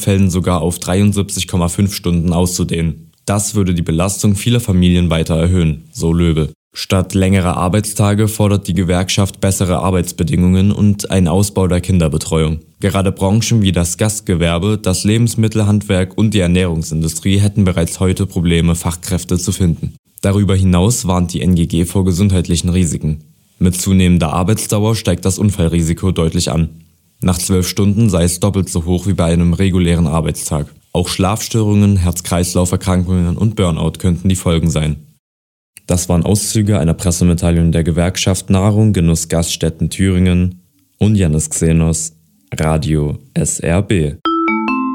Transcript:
Fällen sogar auf 73,5 Stunden auszudehnen. Das würde die Belastung vieler Familien weiter erhöhen, so Löbel. Statt längerer Arbeitstage fordert die Gewerkschaft bessere Arbeitsbedingungen und einen Ausbau der Kinderbetreuung. Gerade Branchen wie das Gastgewerbe, das Lebensmittelhandwerk und die Ernährungsindustrie hätten bereits heute Probleme, Fachkräfte zu finden. Darüber hinaus warnt die NGG vor gesundheitlichen Risiken. Mit zunehmender Arbeitsdauer steigt das Unfallrisiko deutlich an. Nach 12 Stunden sei es doppelt so hoch wie bei einem regulären Arbeitstag. Auch Schlafstörungen, Herz-Kreislauf-Erkrankungen und Burnout könnten die Folgen sein. Das waren Auszüge einer Pressemitteilung der Gewerkschaft Nahrung, Genuss, Gaststätten Thüringen und Jannis Xenos, Radio SRB.